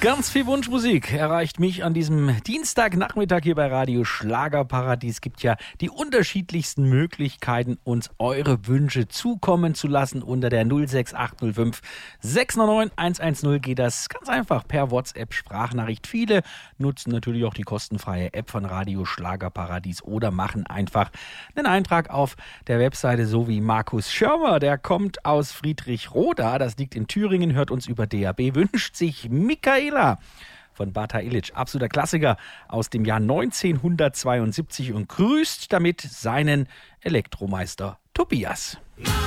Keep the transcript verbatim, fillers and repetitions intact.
Ganz viel Wunschmusik erreicht mich an diesem Dienstagnachmittag hier bei Radio Schlagerparadies. Es gibt ja die unterschiedlichsten Möglichkeiten, uns eure Wünsche zukommen zu lassen. Unter der null sechs acht null fünf sechs neun neun eins eins null geht das ganz einfach per WhatsApp-Sprachnachricht. Viele nutzen natürlich auch die kostenfreie App von Radio Schlagerparadies oder machen einfach einen Eintrag auf der Webseite, so wie Markus Schirmer. Der kommt aus Friedrichroda, das liegt in Thüringen, hört uns über D A B, wünscht sich Michaela von Bata Illich, absoluter Klassiker aus dem Jahr neunzehnhundertzweiundsiebzig und grüßt damit seinen Elektromeister Tobias.